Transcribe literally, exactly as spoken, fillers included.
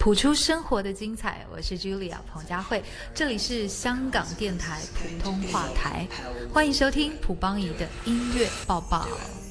谱出生活的精彩，我是 Julia 彭佳慧，这里是香港电台普通话台，欢迎收听蒲邦仪的音乐报报。